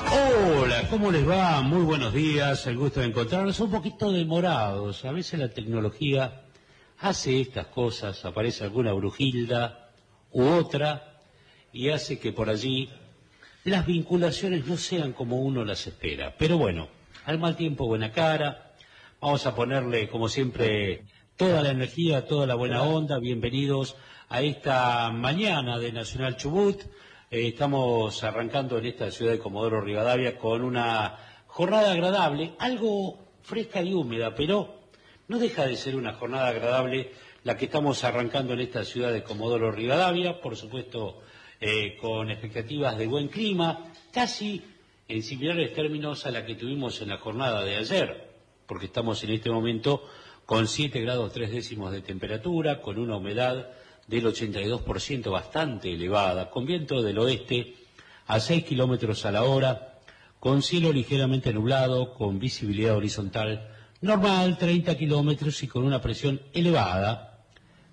Hola, ¿cómo les va? Muy buenos días, el gusto de encontrarnos. Un poquito demorados, a veces la tecnología hace estas cosas, aparece alguna brujilda u otra y hace que por allí las vinculaciones no sean como uno las espera. Pero bueno, al mal tiempo buena cara, vamos a ponerle como siempre toda la energía, toda la buena onda. Bienvenidos a esta mañana de Nacional Chubut. Estamos arrancando en esta ciudad de Comodoro Rivadavia con una jornada agradable, algo fresca y húmeda, pero no deja de ser una jornada agradable la que estamos arrancando en esta ciudad de Comodoro Rivadavia, por supuesto con expectativas de buen clima, casi en similares términos a la que tuvimos en la jornada de ayer, porque estamos en este momento con 7 grados 3 décimos de temperatura, con una humedad del 82% bastante elevada, con viento del oeste a 6 kilómetros a la hora, con cielo ligeramente nublado, con visibilidad horizontal normal, 30 kilómetros y con una presión elevada,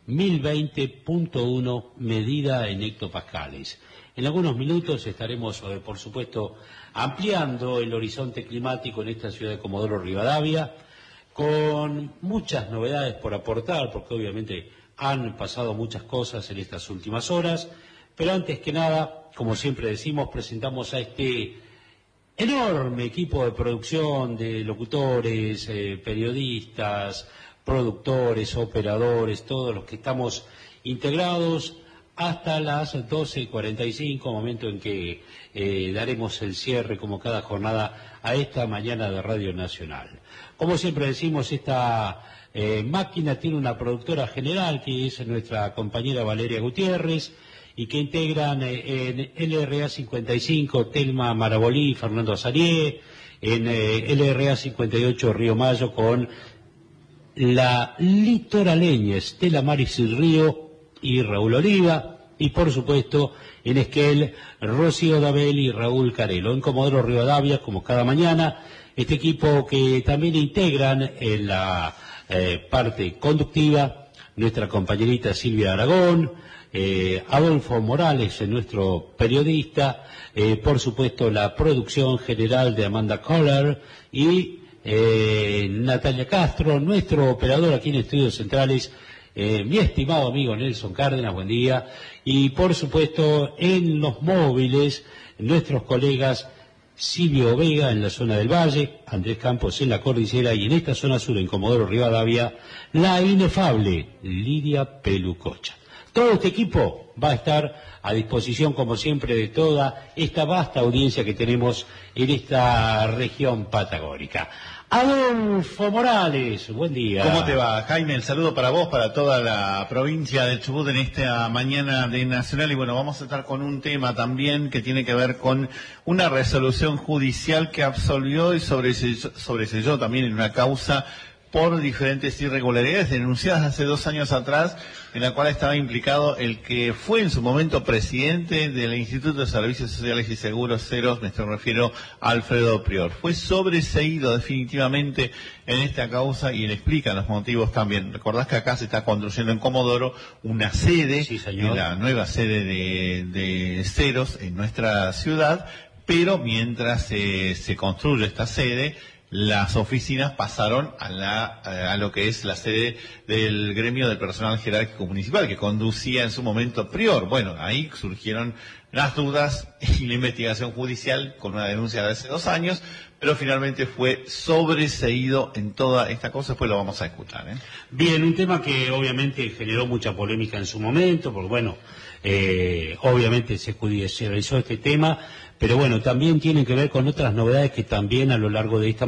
1020.1 medida en hectopascales. En algunos minutos estaremos, por supuesto, ampliando el horizonte climático en esta ciudad de Comodoro Rivadavia, con muchas novedades por aportar, porque obviamente han pasado muchas cosas en estas últimas horas, pero antes que nada, como siempre decimos, presentamos a este enorme equipo de producción de locutores, periodistas, productores, operadores, todos los que estamos integrados hasta las 12:45, momento en que daremos el cierre, como cada jornada, a esta mañana de Radio Nacional. Como siempre decimos, esta máquina tiene una productora general que es nuestra compañera Valeria Gutiérrez y que integran en LRA 55 Telma Marabolí y Fernando Azarié, en LRA 58 Río Mayo con la litoraleña Estela Maris Río y Raúl Oliva, y por supuesto en Esquel Rocío Dabel y Raúl Carelo. En Comodoro Rivadavia, como cada mañana, este equipo que también integran en la parte conductiva nuestra compañerita Silvia Aragón, Adolfo Morales, nuestro periodista, por supuesto la producción general de Amanda Kohler y Natalia Castro, nuestro operador aquí en Estudios Centrales, mi estimado amigo Nelson Cárdenas, buen día, y por supuesto en los móviles nuestros colegas Silvio Vega en la zona del Valle, Andrés Campos en la Cordillera y en esta zona sur en Comodoro Rivadavia, la inefable Lidia Pelucocha. Todo este equipo va a estar a disposición, como siempre, de toda esta vasta audiencia que tenemos en esta región patagónica. Adolfo Morales, buen día. ¿Cómo te va, Jaime? El saludo para vos, para toda la provincia de Chubut en esta mañana de Nacional. Y bueno, vamos a estar con un tema también que tiene que ver con una resolución judicial que absolvió y sobreselló también en una causa por diferentes irregularidades denunciadas hace 2 años atrás, en la cual estaba implicado el que fue en su momento presidente del Instituto de Servicios Sociales y Seguros Ceros, me refiero a Alfredo Prior. Fue sobreseído definitivamente en esta causa y él explica los motivos también. Recordás que acá se está construyendo en Comodoro una sede, sí, señor, la nueva sede de Ceros en nuestra ciudad, pero mientras se construye esta sede, las oficinas pasaron a lo que es la sede del gremio del personal jerárquico municipal que conducía en su momento Prior. Bueno, ahí surgieron las dudas y la investigación judicial con una denuncia de hace 2 años, pero finalmente fue sobreseído en toda esta cosa. Después lo vamos a escuchar, Bien, un tema que obviamente generó mucha polémica en su momento, porque bueno, obviamente se judicializó este tema, pero bueno, también tiene que ver con otras novedades que también a lo largo de esta